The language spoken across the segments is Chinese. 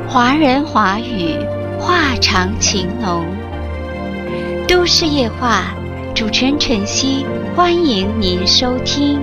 华人华语，话长情浓。都市夜话，主持人晨曦，欢迎您收听。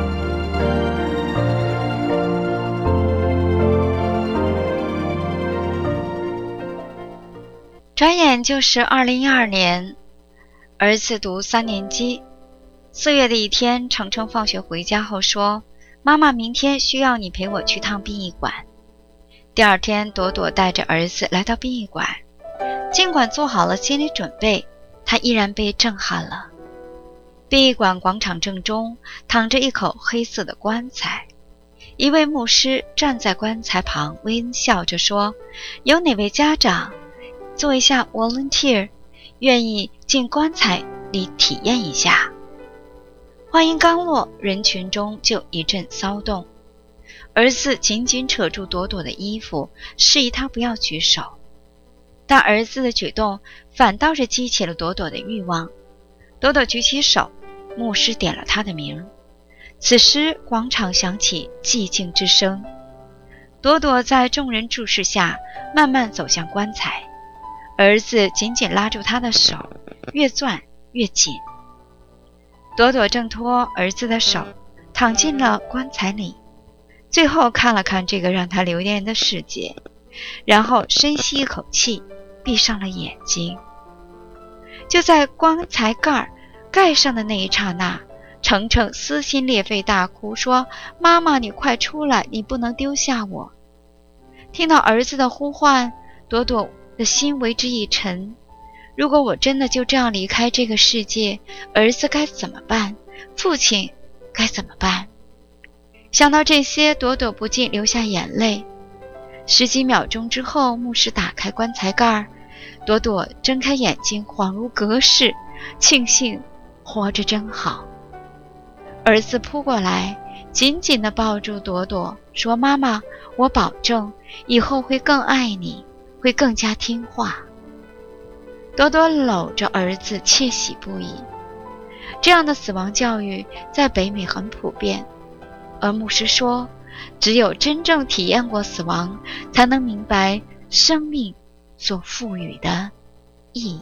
转眼就是2012年，儿子读3年级。4月的一天，程程放学回家后说：“妈妈，明天需要你陪我去趟殡仪馆。”第二天，朵朵带着儿子来到殡仪馆，尽管做好了心理准备，他依然被震撼了。殡仪馆广场正中躺着一口黑色的棺材，一位牧师站在棺材旁微笑着说：“有哪位家长做一下 volunteer， 愿意进棺材里体验一下？”话音刚落，人群中就一阵骚动。儿子紧紧扯住朵朵的衣服，示意她不要举手。但儿子的举动反倒是激起了朵朵的欲望。朵朵举起手，牧师点了她的名。此时广场响起寂静之声。朵朵在众人注视下慢慢走向棺材，儿子紧紧拉住她的手，越攥越紧。朵朵挣脱儿子的手，躺进了棺材里，最后看了看这个让他留恋的世界，然后深吸一口气，闭上了眼睛。就在棺材盖上的那一刹那，程程撕心裂肺大哭说：“妈妈，你快出来，你不能丢下我。”听到儿子的呼唤，朵朵的心为之一沉。如果我真的就这样离开这个世界，儿子该怎么办？父亲该怎么办？想到这些，朵朵不禁流下眼泪。10几秒钟之后，牧师打开棺材盖，朵朵睁开眼睛，恍如隔世，庆幸活着真好。儿子扑过来，紧紧地抱住朵朵，说：“妈妈，我保证以后会更爱你，会更加听话。”朵朵搂着儿子，窃喜不已。这样的死亡教育在北美很普遍，而牧师说，只有真正体验过死亡，才能明白生命所赋予的意义。